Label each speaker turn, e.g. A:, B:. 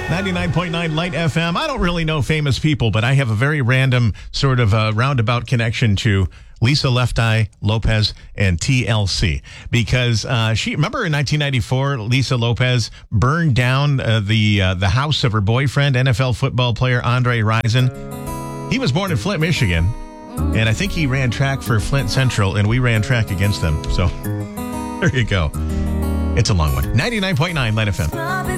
A: 99.9 Light FM. I don't really know famous people, but I have a very random sort of roundabout connection to Lisa Left Eye Lopez and TLC, because remember in 1994, Lisa Lopez burned down the house of her boyfriend, NFL football player Andre Rison. He was born in Flint, Michigan, and I think he ran track for Flint Central, and we ran track against them. So there you go. It's a long one. 99.9 Light FM.